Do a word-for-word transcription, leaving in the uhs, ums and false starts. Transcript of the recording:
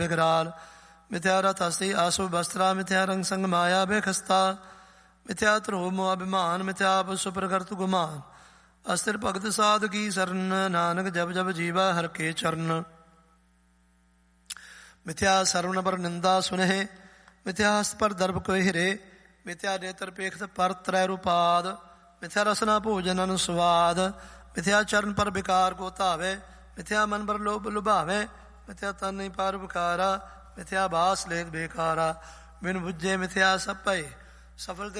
ਗਰਾਲ ਮਿਥਿਆ ਰਥ ਹਸਤੀ ਆਸੁ ਬਸਤਰਾ ਮਿਥਿਆ ਰੰਗ ਸੰਗ ਮਾਇਆ ਬੇਖਸਤਾ ਮਿਥਿਆ ਧਰੋ ਮੋਹ ਅਭਿਮਾਨ ਮਿਥਿਆ ਪਸੁ ਪ੍ਰਗਰਤ ਗੁਮਾਨ ਅਸਥਿਰ ਭਗਤ ਸਾਧ ਕੀ ਸਰਨ ਨਾਨਕ ਜਬ ਜਬ ਜੀਵਾ ਹਰ ਕੇ ਚਰਨ ਮਿਥਿਆ ਸਰਵਨ ਪਰ ਨਿੰਦਾ ਸੁਨਹਿ ਮਿਥਿਆ ਹਸਤ ਪਰ ਦਰਬ ਕੋਈ ਹਿਰੇ ਮਿਥਿਆ ਨੇਤਰ ਪੇਖਤ ਪਰ ਤਰੈ ਰੂਪਾਦ ਮਿਥਿਆ ਰਸਨਾ ਭੋਜਨ ਅਨੁ ਸਵਾਦ ਮਿਥਿਆ ਚਰਨ ਪਰ ਵਿਕਾਰ ਕੋ ਧਾਵੇ ਮਿਥਿਆ ਮਨ ਪਰ ਲੋਭ ਲੁਭਾਵੇ ਮਿਥਿਆ ਤਨ ਨਹੀਂ ਪਰ ਵਿਕਾਰਾ ਮਿਥਿਆ ਬਾਸ ਲੇਤ ਬੇਕਾਰਾ ਬਿਨ ਬੁੱਝੇ ਮਿਥਿਆ ਸਭ ਭਏ ਸਫਲ